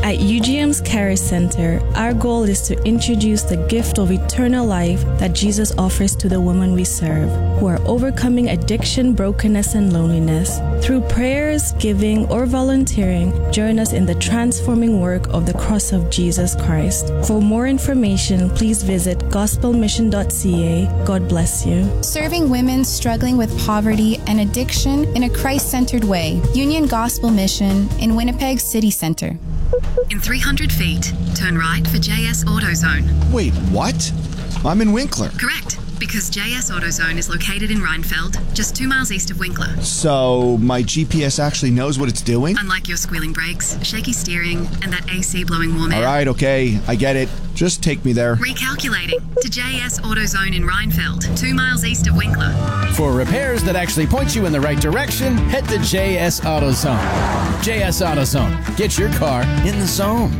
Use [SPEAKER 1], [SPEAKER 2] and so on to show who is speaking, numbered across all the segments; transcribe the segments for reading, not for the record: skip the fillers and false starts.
[SPEAKER 1] At UGM's Care Center, our goal is to introduce the gift of eternal life that Jesus offers to the women we serve, who are overcoming addiction, brokenness, and loneliness. Through prayers, giving, or volunteering, join us in the transforming work of the cross of Jesus Christ. For more information, please visit gospelmission.ca. God bless you.
[SPEAKER 2] Serving women struggling with poverty and addiction in a Christ-centered way. Union Gospel Mission in Winnipeg City Centre.
[SPEAKER 3] In 300 feet, turn right for JS AutoZone.
[SPEAKER 4] Wait, what? I'm in Winkler.
[SPEAKER 3] Correct, because JS AutoZone is located in Reinfeld, just 2 miles east of Winkler.
[SPEAKER 4] So my GPS actually knows what it's doing?
[SPEAKER 3] Unlike your squealing brakes, shaky steering, and that AC blowing warm air.
[SPEAKER 4] All right, okay, I get it. Just take me there.
[SPEAKER 3] Recalculating to JS AutoZone in Reinfeld, 2 miles east of Winkler.
[SPEAKER 5] For repairs that actually point you in the right direction, head to JS AutoZone. JS AutoZone. Get your car in the zone.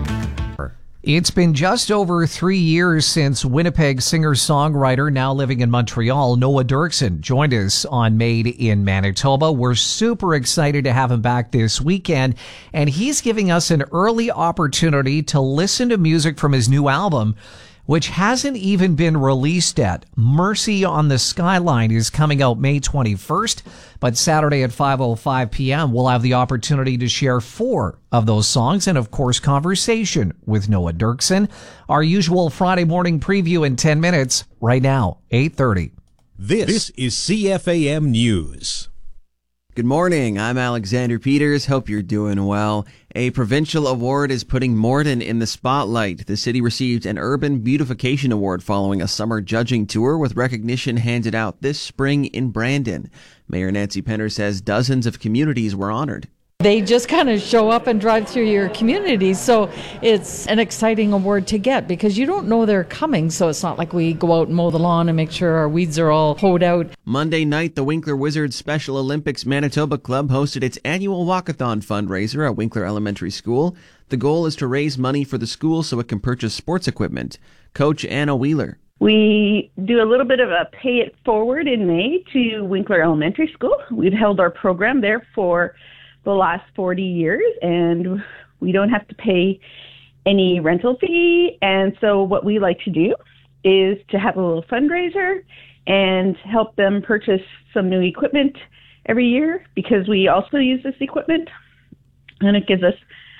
[SPEAKER 6] It's been just over 3 years since Winnipeg singer-songwriter, now living in Montreal, Noah Derksen, joined us on Made in Manitoba. We're super excited to have him back this weekend, and he's giving us an early opportunity to listen to music from his new album, which hasn't even been released yet. Mercy on the Skyline is coming out May 21st, but Saturday at 5:05 p.m. we'll have the opportunity to share 4 of those songs and, of course, conversation with Noah Derksen. Our usual Friday morning preview in 10 minutes, right now, 8:30.
[SPEAKER 7] This is CFAM News.
[SPEAKER 8] Good morning. I'm Alexander Peters. Hope you're doing well. A provincial award is putting Morden in the spotlight. The city received an Urban Beautification Award following a summer judging tour, with recognition handed out this spring in Brandon. Mayor Nancy Penner says dozens of communities were honored.
[SPEAKER 9] They just kind of show up and drive through your community, so it's an exciting award to get because you don't know they're coming, so it's not like we go out and mow the lawn and make sure our weeds are all hoed out.
[SPEAKER 8] Monday night, the Winkler Wizards Special Olympics Manitoba Club hosted its annual walkathon fundraiser at Winkler Elementary School. The goal is to raise money for the school so it can purchase sports equipment. Coach Anna Wheeler.
[SPEAKER 10] We do a little bit of a pay it forward in May to Winkler Elementary School. We've held our program there for the last 40 years, and we don't have to pay any rental fee. And so what we like to do is to have a little fundraiser and help them purchase some new equipment every year, because we also use this equipment, and it gives us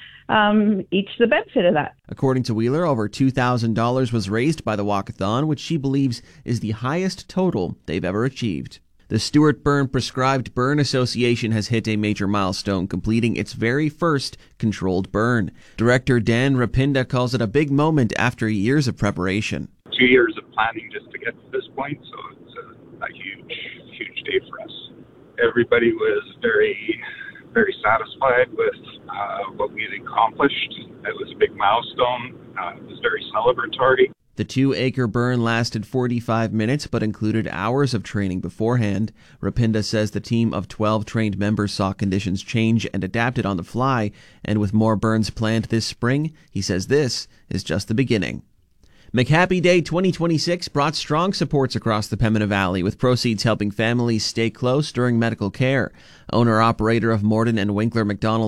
[SPEAKER 10] each the benefit of that.
[SPEAKER 8] According to Wheeler, over $2,000 was raised by the walkathon, which she believes is the highest total they've ever achieved. The Stuart Burn Prescribed Burn Association has hit a major milestone, completing its very first controlled burn. Director Dan Rapinda calls it a big moment after years of preparation.
[SPEAKER 11] 2 years of planning just to get to this point, so it's a huge day for us. Everybody was very satisfied with what we had accomplished. It was a big milestone. It was very celebratory.
[SPEAKER 8] The 2-acre burn lasted 45 minutes, but included hours of training beforehand. Rapinda says the team of 12 trained members saw conditions change and adapted on the fly, and with more burns planned this spring, he says this is just the beginning. McHappy Day 2026 brought strong supports across the Pembina Valley, with proceeds helping families stay close during medical care. Owner-operator of Morden and Winkler McDonald